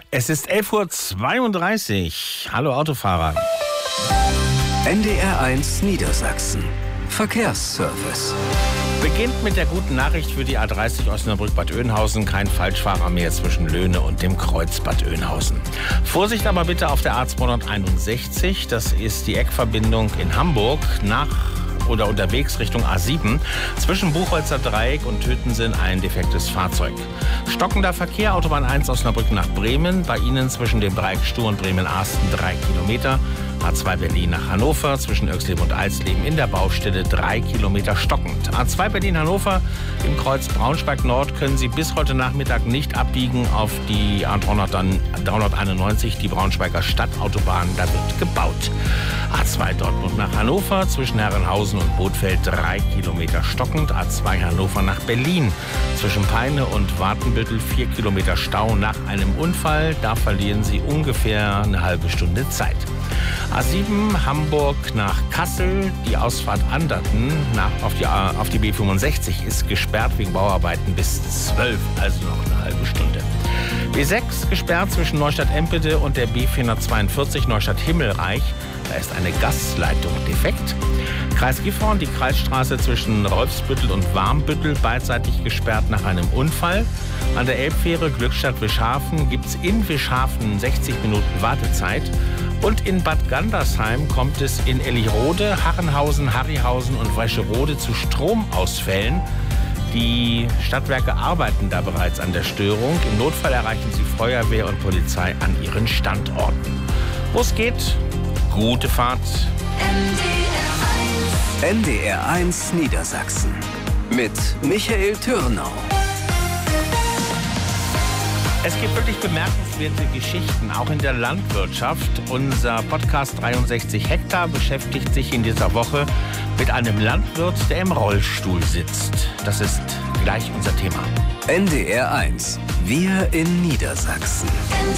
Es ist 11:32 Uhr. Hallo Autofahrer. NDR1 Niedersachsen. Verkehrsservice. Beginnt mit der guten Nachricht für die A30 Osnabrück-Bad Oeynhausen. Kein Falschfahrer mehr zwischen Löhne und dem Kreuz Bad Oeynhausen. Vorsicht aber bitte auf der A261. Das ist die Eckverbindung in Hamburg oder unterwegs Richtung A7. Zwischen Buchholzer Dreieck und Tötensen ein defektes Fahrzeug. Stockender Verkehr, Autobahn 1 Osnabrück nach Bremen. Bei Ihnen zwischen dem Dreieck Stuhr und Bremen-Arsten 3 Kilometer. A2 Berlin nach Hannover, zwischen Oexleben und Eisleben in der Baustelle 3 Kilometer stockend. A2 Berlin-Hannover im Kreuz Braunschweig-Nord können Sie bis heute Nachmittag nicht abbiegen auf die A391, die Braunschweiger Stadtautobahn, da wird gebaut. A2 Dortmund nach Hannover, zwischen Herrenhausen und Bothfeld 3 Kilometer stockend. A2 Hannover nach Berlin, zwischen Peine und Watenbüttel 4 Kilometer Stau nach einem Unfall. Da verlieren Sie ungefähr eine halbe Stunde Zeit. A7 Hamburg nach Kassel, die Ausfahrt Anderten auf die B65 ist gesperrt wegen Bauarbeiten bis 12, also noch eine halbe Stunde. B6 gesperrt zwischen Neustadt-Empede und der B442 Neustadt-Himmelreich. Da ist eine Gasleitung defekt. Kreis Gifhorn, die Kreisstraße zwischen Rolfsbüttel und Warmbüttel beidseitig gesperrt nach einem Unfall. An der Elbfähre Glückstadt-Wischhafen gibt es in Wischhafen 60 Minuten Wartezeit. Und in Bad Gandersheim kommt es in Ellichrode, Harrenhausen, Harryhausen und Weicherode zu Stromausfällen. Die Stadtwerke arbeiten da bereits an der Störung. Im Notfall erreichen sie Feuerwehr und Polizei an ihren Standorten. Wo es geht, gute Fahrt. NDR1 Niedersachsen mit Michael Türnau. Es gibt wirklich bemerkenswerte Geschichten, auch in der Landwirtschaft. Unser Podcast 63 Hektar beschäftigt sich in dieser Woche mit einem Landwirt, der im Rollstuhl sitzt. Das ist gleich unser Thema. NDR1, wir in Niedersachsen.